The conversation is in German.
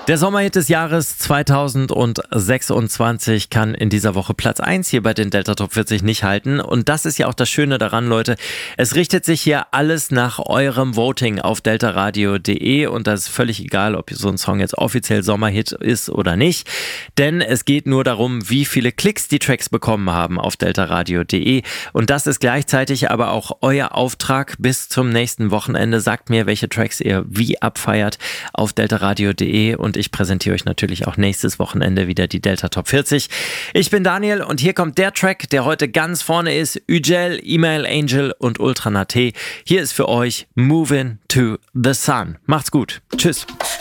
Der Sommerhit des Jahres 2026 kann in dieser Woche Platz 1 hier bei den Delta Top 40 nicht halten. Und das ist ja auch das Schöne daran, Leute. Es richtet sich hier alles nach eurem Voting auf deltaradio.de und das ist völlig egal, ob so ein Song jetzt offiziell Sommerhit ist oder nicht. Denn es geht nur darum, wie viele Klicks die Tracks bekommen haben auf deltaradio.de. Und das ist gleichzeitig aber auch euer Auftrag bis zum nächsten Wochenende. Sagt mir, welche Tracks ihr wie abfeiert auf deltaradio.de und ich präsentiere euch natürlich auch nächstes Wochenende wieder die Delta Top 40. Ich bin Daniel und hier kommt der Track, der heute ganz vorne ist. Ügel, Email Angel und Ultra Nate. Hier ist für euch Moving to the Sun. Macht's gut. Tschüss.